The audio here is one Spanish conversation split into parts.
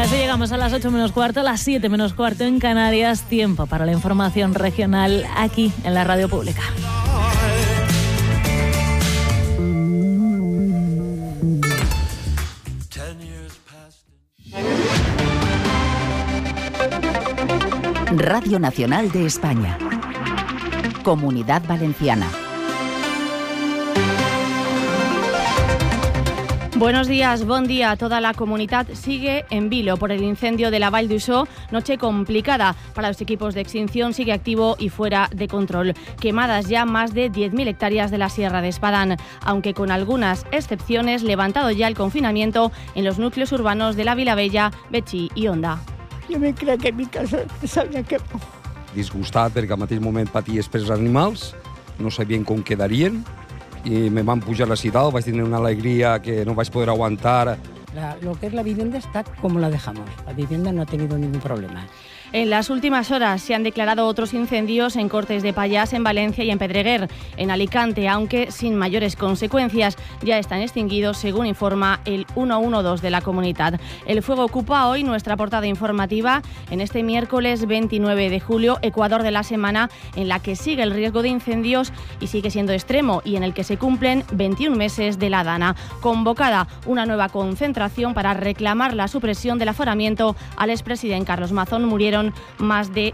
Así llegamos a las 8 menos cuarto, a las 7 menos cuarto en Canarias. Tiempo para la información regional aquí en la Radio Pública. Radio Nacional de España. Comunidad Valenciana. Buenos días, bon día. Toda la comunidad sigue en vilo por el incendio de la Vall d'Uixó. Noche complicada para los equipos de extinción, sigue activo y fuera de control. Quemadas ya más de 10.000 hectáreas de la Sierra de Espadán, aunque con algunas excepciones, levantado ya el confinamiento en los núcleos urbanos de la Vilavella, Betxí i Onda. Jo me crec que mi casa s'havia quemat. Disgustat perquè al mateix moment patia els animals, no sabien com quedarien, y me van pujar a la ciudad, vaig tener una alegría que no vais a poder aguantar. Lo que es la vivienda está como la dejamos. La vivienda no ha tenido ningún problema. En las últimas horas se han declarado otros incendios en Cortes de Pallars, en Valencia y en Pedreguer, en Alicante, aunque sin mayores consecuencias. Ya están extinguidos, según informa el 112 de la comunidad. El fuego ocupa hoy nuestra portada informativa en este miércoles 29 de julio, Ecuador de la semana, en la que sigue el riesgo de incendios y sigue siendo extremo, y en el que se cumplen 21 meses de la Dana. Convocada una nueva concentración para reclamar la supresión del aforamiento al expresidente Carlos Mazón. Murieron más de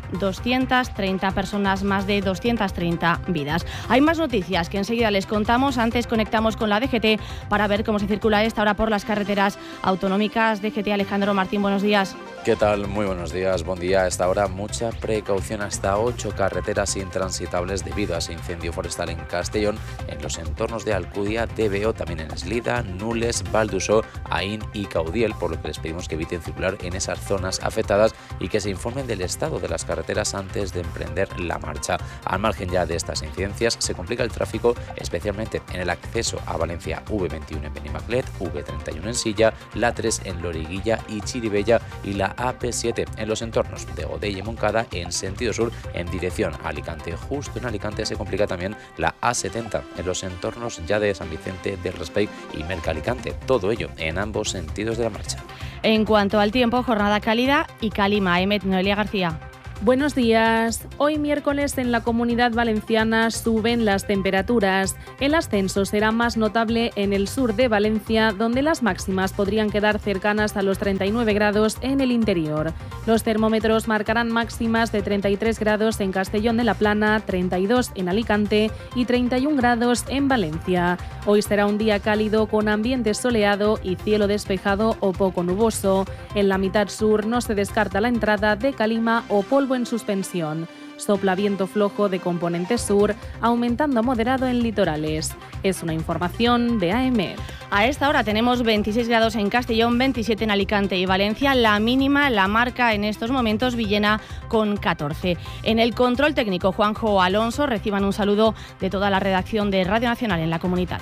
230 personas, más de 230 vidas. Hay más noticias que enseguida les contamos. Antes conectamos con la DGT para ver cómo se circula a esta hora por las carreteras autonómicas. DGT, Alejandro Martín, buenos días. ¿Qué tal? Muy buenos días. Buen día. A esta hora mucha precaución, hasta 8 carreteras intransitables debido a ese incendio forestal en Castellón, en los entornos de Alcudia, DBO, también en Eslida, Nules, Vall d'Uixó, Aín y Caudiel, por lo que les pedimos que eviten circular en esas zonas afectadas y que se informen del estado de las carreteras antes de emprender la marcha. Al margen ya de estas incidencias, se complica el tráfico, especialmente en el acceso a Valencia, V21 en Benimaclet, V31 en Silla, la 3 en Loriguilla y Chirivella y la AP7 en los entornos de Godella y Moncada en sentido sur en dirección a Alicante. Justo en Alicante se complica también la A70 en los entornos ya de San Vicente del Raspall y Mercalicante. Todo ello en ambos sentidos de la marcha. En cuanto al tiempo, jornada cálida y calima. Noelia García. Buenos días. Hoy miércoles en la Comunidad Valenciana suben las temperaturas. El ascenso será más notable en el sur de Valencia, donde las máximas podrían quedar cercanas a los 39 grados en el interior. Los termómetros marcarán máximas de 33 grados en Castellón de la Plana, 32 en Alicante y 31 grados en Valencia. Hoy será un día cálido con ambiente soleado y cielo despejado o poco nuboso. En la mitad sur no se descarta la entrada de calima o polvo en suspensión. Sopla viento flojo de componente sur, aumentando a moderado en litorales. Es una información de AEMET. A esta hora tenemos 26 grados en Castellón, 27 en Alicante y Valencia. La mínima la marca en estos momentos Villena con 14. En el control técnico, Juanjo Alonso. Reciban un saludo de toda la redacción de Radio Nacional en la comunidad.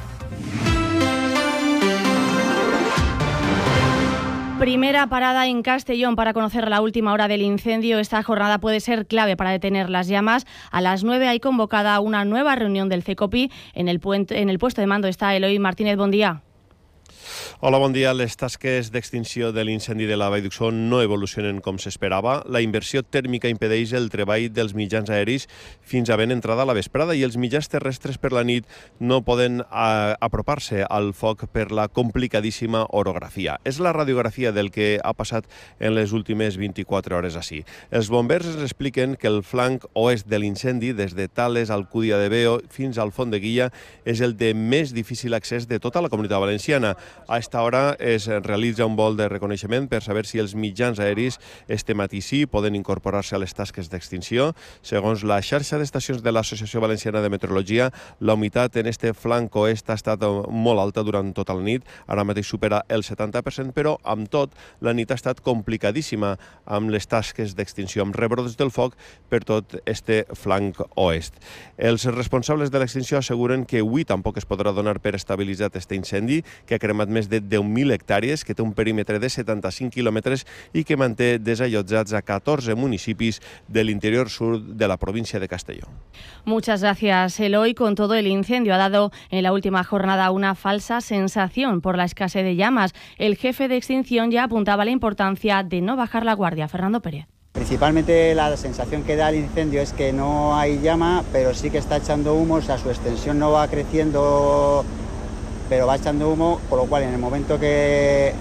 Primera parada en Castellón para conocer la última hora del incendio. Esta jornada puede ser clave para detener las llamas. A las 9 hay convocada una nueva reunión del CECOPI. En el puesto de mando está Eloi Martínez. Bon dia. Hola, bon dia. Les tasques d'extinció de l'incendi de la Vall d'Uixó no evolucionen com s'esperava. La inversió tèrmica impedeix el treball dels mitjans aeris fins a ben entrada a la vesprada i els mitjans terrestres per la nit no poden apropar-se al foc per la complicadíssima orografia. És la radiografia del que ha passat en les últimes 24 hores així. Els bombers ens expliquen que el flanc oest de l'incendi, des de Tales, Alcúdia de Veo fins al Font de Guilla, és el de més difícil accés de tota la comunitat valenciana. A esta hora es realitza un vol de reconeixement per saber si els mitjans aeris este matí sí poden incorporar-se a les tasques d'extinció. Segons la xarxa d'estacions de l'Associació Valenciana de Meteorologia, la humitat en este flanc oest ha estat molt alta durant tota la nit, ara mateix supera el 70%, però amb tot la nit ha estat complicadíssima amb les tasques d'extinció, amb rebrots del foc per tot este flanc oest. Els responsables de l'extinció asseguren que avui tampoc es podrà donar per estabilitzat este incendi, que ha cremat més de 10.000 hectàrees, que té un perímetre de 75 quilòmetres i que manté desallotjats a 14 municipis del interior sur de la provincia de Castelló. Muchas gracias, Eloy. Con todo, el incendio ha dado en la última jornada una falsa sensación por la escasez de llamas. El jefe de extinción ya apuntaba la importancia de no bajar la guardia. Fernando Pérez. Principalmente la sensación que da el incendio es que no hay llama, pero sí que está echando humo, o sea, su extensión no va creciendo, pero va echando humo, por lo cual en el momento que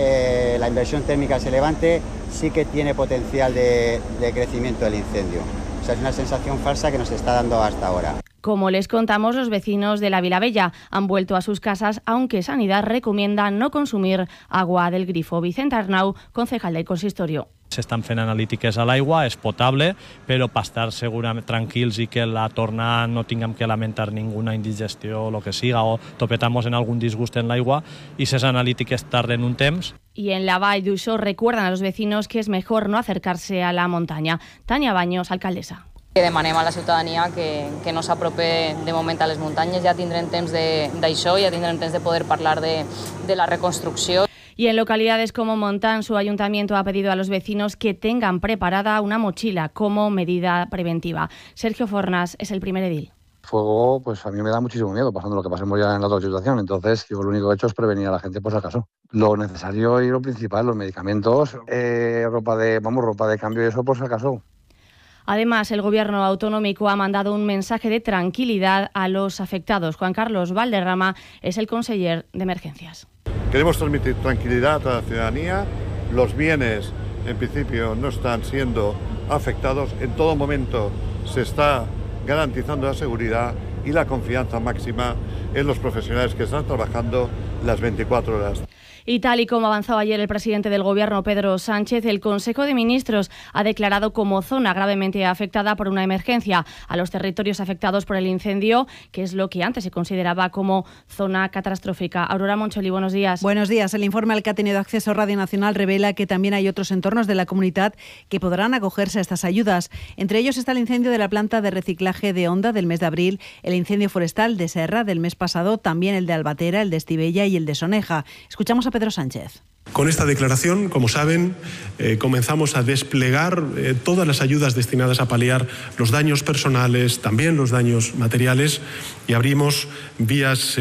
la inversión térmica se levante, sí que tiene potencial de crecimiento del incendio. O sea, es una sensación falsa que nos está dando hasta ahora. Como les contamos, los vecinos de la Vilavella han vuelto a sus casas, aunque Sanidad recomienda no consumir agua del grifo. Vicente Arnau, concejal del consistorio. S'estan fent analítiques a l'aigua, és potable, però per estar segurament tranquils i que la torna no tinguem que lamentar ninguna indigestió o el que siga, o topetamos en algun disgust en l'aigua, i ces analítiques tarden un temps. Y en la Vall d'Uixó recuerdan a los vecinos que es mejor no acercarse a la montaña. Tania Baños, alcaldesa. Demanem a la ciutadania que no s'apropi de moment a les muntanyes. Ja tindrem temps d'això, ja tindrem temps de poder parlar de la reconstrucció. Y en localidades como Montán, su ayuntamiento ha pedido a los vecinos que tengan preparada una mochila como medida preventiva. Sergio Fornas es el primer edil. Fuego, pues a mí me da muchísimo miedo, pasando lo que pasemos ya en la otra situación. Entonces, yo lo único que he hecho es prevenir a la gente por si acaso. Lo necesario y lo principal, los medicamentos, ropa de cambio y eso por si acaso. Además, el Gobierno autonómico ha mandado un mensaje de tranquilidad a los afectados. Juan Carlos Valderrama es el conseller de Emergencias. Queremos transmitir tranquilidad a la ciudadanía. Los bienes, en principio, no están siendo afectados. En todo momento se está garantizando la seguridad y la confianza máxima en los profesionales que están trabajando las 24 horas. Y tal y como avanzó ayer el presidente del Gobierno, Pedro Sánchez, el Consejo de Ministros ha declarado como zona gravemente afectada por una emergencia a los territorios afectados por el incendio, que es lo que antes se consideraba como zona catastrófica. Aurora Moncholi, buenos días. Buenos días. El informe al que ha tenido acceso Radio Nacional revela que también hay otros entornos de la comunidad que podrán acogerse a estas ayudas. Entre ellos está el incendio de la planta de reciclaje de Onda del mes de abril, el incendio forestal de Serra del mes pasado, también el de Albatera, el de Estivella y el de Soneja. Escuchamos a Pedro Sánchez. Con esta declaración, como saben, comenzamos a desplegar todas las ayudas destinadas a paliar los daños personales, también los daños materiales, y abrimos vías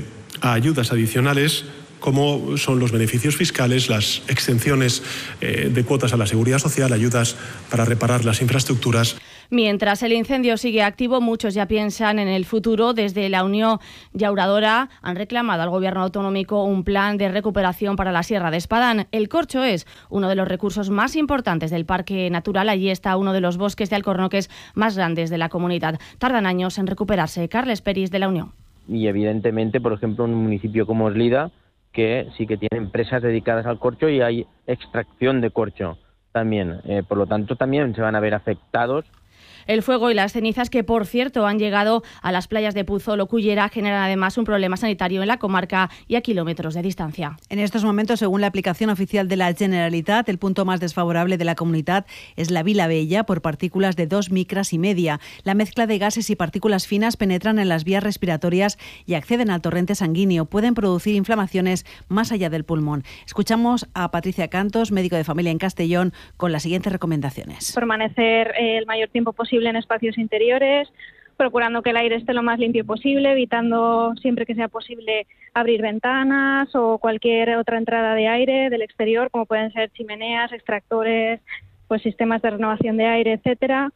a ayudas adicionales como son los beneficios fiscales, las exenciones de cuotas a la seguridad social, ayudas para reparar las infraestructuras. Mientras el incendio sigue activo, muchos ya piensan en el futuro. Desde la Unión Llauradora han reclamado al Gobierno autonómico un plan de recuperación para la Sierra de Espadán. El corcho es uno de los recursos más importantes del Parque Natural. Allí está uno de los bosques de alcornoques más grandes de la comunidad. Tardan años en recuperarse. Carles Peris, de la Unión. Y evidentemente, por ejemplo, en un municipio como Eslida, que sí que tiene empresas dedicadas al corcho y hay extracción de corcho también. Por lo tanto, también se van a ver afectados. El fuego y las cenizas, que por cierto han llegado a las playas de Puzol o Cullera, generan además un problema sanitario en la comarca y a kilómetros de distancia. En estos momentos, según la aplicación oficial de la Generalitat, el punto más desfavorable de la comunidad es la Vilavella por partículas de 2,5 micras. La mezcla de gases y partículas finas penetran en las vías respiratorias y acceden al torrente sanguíneo. Pueden producir inflamaciones más allá del pulmón. Escuchamos a Patricia Cantos, médico de familia en Castellón, con las siguientes recomendaciones. Permanecer el mayor tiempo posible en espacios interiores, procurando que el aire esté lo más limpio posible, evitando siempre que sea posible abrir ventanas o cualquier otra entrada de aire del exterior, como pueden ser chimeneas, extractores, pues sistemas de renovación de aire, etcétera.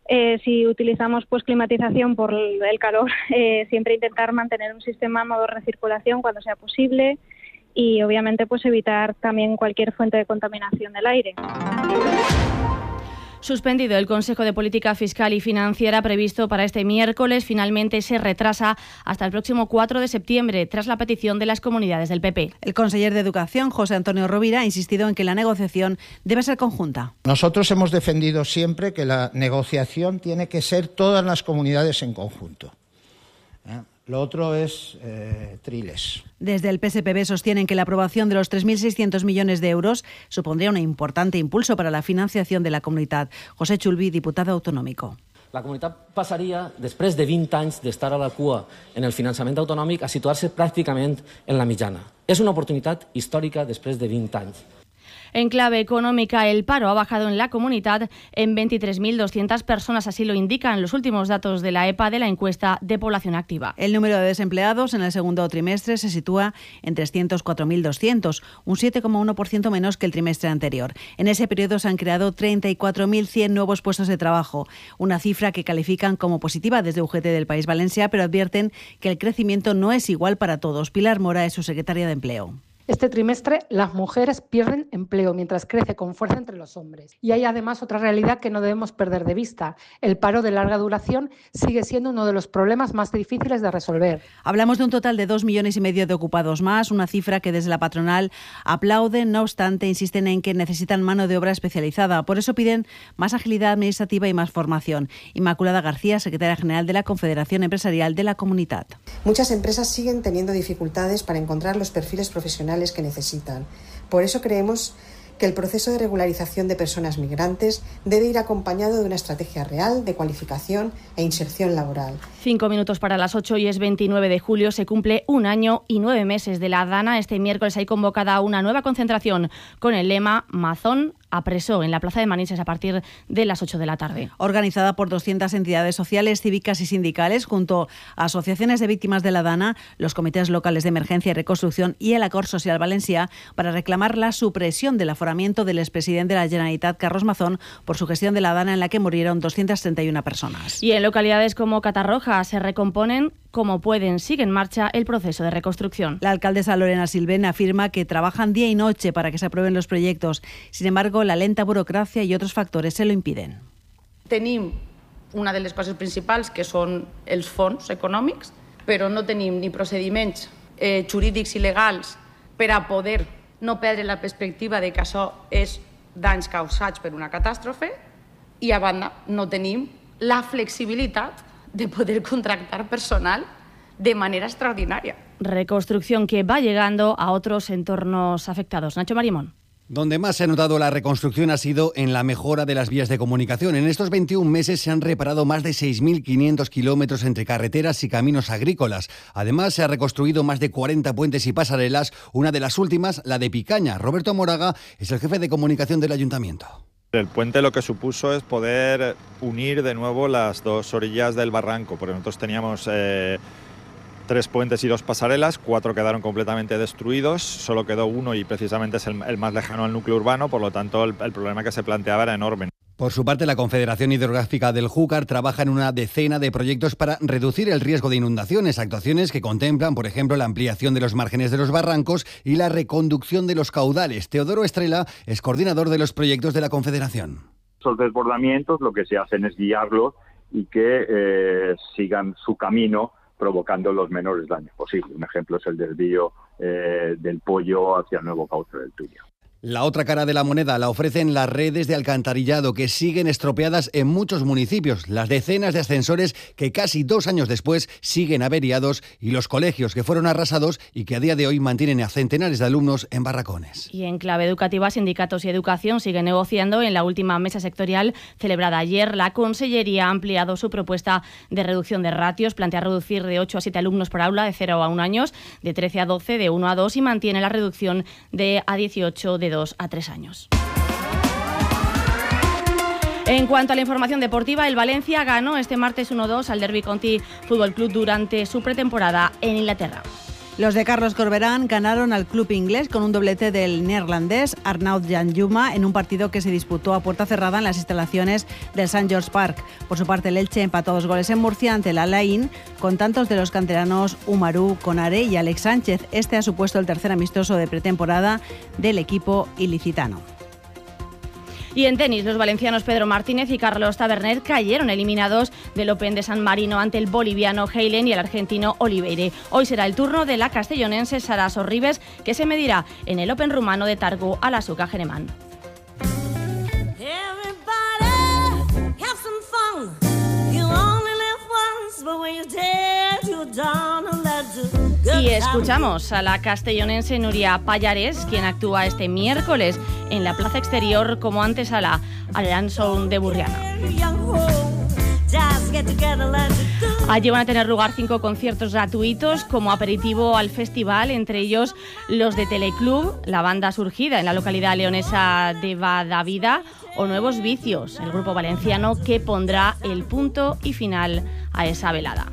Si utilizamos pues climatización por el calor, siempre intentar mantener un sistema a modo de recirculación cuando sea posible y obviamente pues evitar también cualquier fuente de contaminación del aire. Suspendido el Consejo de Política Fiscal y Financiera previsto para este miércoles, finalmente se retrasa hasta el próximo 4 de septiembre, tras la petición de las comunidades del PP. El conseller de Educación, José Antonio Rovira, ha insistido en que la negociación debe ser conjunta. Nosotros hemos defendido siempre que la negociación tiene que ser todas las comunidades en conjunto. Lo otro es triles. Desde el PSPB sostienen que la aprobación de los 3.600 millones de euros supondría un importante impulso para la financiación de la comunidad. José Chulví, diputado autonómico. La comunitat passaria, després de 20 anys d'estar a la cua en el finançament autonòmic, a situar-se pràcticament en la mitjana. És una oportunitat històrica després de 20 anys. En clave económica, el paro ha bajado en la comunidad en 23.200 personas, así lo indican los últimos datos de la EPA de la encuesta de población activa. El número de desempleados en el segundo trimestre se sitúa en 304.200, un 7,1% menos que el trimestre anterior. En ese periodo se han creado 34.100 nuevos puestos de trabajo, una cifra que califican como positiva desde UGT del País Valencià, pero advierten que el crecimiento no es igual para todos. Pilar Mora es su secretaria de Empleo. Este trimestre las mujeres pierden empleo mientras crece con fuerza entre los hombres. Y hay además otra realidad que no debemos perder de vista. El paro de larga duración sigue siendo uno de los problemas más difíciles de resolver. Hablamos de un total de 2,5 millones de ocupados más, una cifra que desde la patronal aplauden, no obstante insisten en que necesitan mano de obra especializada. Por eso piden más agilidad administrativa y más formación. Inmaculada García, secretaria general de la Confederación Empresarial de la Comunidad. Muchas empresas siguen teniendo dificultades para encontrar los perfiles profesionales que necesitan. Por eso creemos que el proceso de regularización de personas migrantes debe ir acompañado de una estrategia real de cualificación e inserción laboral. 5 minutos para las 8 y es 29 de julio. Se cumple 1 año y 9 meses de la Dana. Este miércoles hay convocada una nueva concentración con el lema Mazón a Presó en la Plaza de Manises a partir de las 8 de la tarde. Organizada por 200 entidades sociales, cívicas y sindicales, junto a asociaciones de víctimas de la Dana, los comités locales de emergencia y reconstrucción y el Acord Social Valencià, para reclamar la supresión del aforamiento del expresidente de la Generalitat, Carlos Mazón, por su gestión de la Dana en la que murieron 231 personas. Y en localidades como Catarroja se recomponen como pueden. Sigue en marcha el proceso de reconstrucción. La alcaldesa Lorena Silvén afirma que trabajan día y noche para que se aprueben los proyectos. Sin embargo, la lenta burocracia y otros factores se lo impiden. Tenim una de les coses principals, que són els fons econòmics, però no tenim ni procediments jurídics i legals per a poder no perdre la perspectiva de que això és danys causats per una catàstrofe, i a banda no tenim la flexibilitat de poder contractar personal de manera extraordinaria. Reconstrucción que va llegando a otros entornos afectados. Nacho Marimón. Donde más se ha notado la reconstrucción ha sido en la mejora de las vías de comunicación. En estos 21 meses se han reparado más de 6.500 kilómetros entre carreteras y caminos agrícolas. Además, se ha reconstruido más de 40 puentes y pasarelas, una de las últimas, la de Picaña. Roberto Moraga es el jefe de comunicación del ayuntamiento. El puente lo que supuso es poder unir de nuevo las dos orillas del barranco, porque nosotros teníamos 3 puentes y 2 pasarelas, 4 quedaron completamente destruidos, solo quedó uno y precisamente es el más lejano al núcleo urbano, por lo tanto el problema que se planteaba era enorme. Por su parte, la Confederación Hidrográfica del Júcar trabaja en una decena de proyectos para reducir el riesgo de inundaciones, actuaciones que contemplan, por ejemplo, la ampliación de los márgenes de los barrancos y la reconducción de los caudales. Teodoro Estrela es coordinador de los proyectos de la Confederación. Esos desbordamientos lo que se hacen es guiarlos y que sigan su camino, provocando los menores daños posibles. Un ejemplo es el desvío del Pollo hacia el nuevo cauce del Turia. La otra cara de la moneda la ofrecen las redes de alcantarillado, que siguen estropeadas en muchos municipios, las decenas de ascensores que casi 2 años después siguen averiados y los colegios que fueron arrasados y que a día de hoy mantienen a centenares de alumnos en barracones. Y en clave educativa, sindicatos y educación siguen negociando. En la última mesa sectorial celebrada ayer, la Consellería ha ampliado su propuesta de reducción de ratios, plantea reducir de 8 a 7 alumnos por aula de 0 a 1 años, de 13 a 12, de 1 a 2 y mantiene la reducción de a 18 de 2 a 3 años. En cuanto a la información deportiva, el Valencia ganó este martes 1-2 al Derby County Football Club durante su pretemporada en Inglaterra. Los de Carlos Corberán ganaron al club inglés con un doblete del neerlandés Arnaud Danjuma en un partido que se disputó a puerta cerrada en las instalaciones del St. George Park. Por su parte, el Elche empató 2 goles en Murcia ante el Alain, con tantos de los canteranos Umaru Konare y Alex Sánchez. Este ha supuesto el tercer amistoso de pretemporada del equipo ilicitano. Y en tenis, los valencianos Pedro Martínez y Carlos Taberner cayeron eliminados del Open de San Marino ante el boliviano Heilen y el argentino Oliveira. Hoy será el turno de la castellonense Sara Sorribes, que se medirá en el Open rumano de Targu al Azuca Geremán. Y escuchamos a la castellonense Nuria Pallares, quien actúa este miércoles en la plaza exterior como antesala al Lansón de Burriana. Allí van a tener lugar 5 conciertos gratuitos como aperitivo al festival, entre ellos los de Teleclub, la banda surgida en la localidad leonesa de Badavida, o Nuevos Vicios, el grupo valenciano que pondrá el punto y final a esa velada.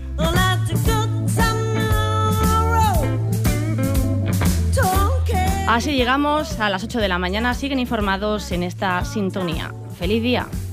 Así llegamos a las 8 de la mañana. Siguen informados en esta sintonía. ¡Feliz día!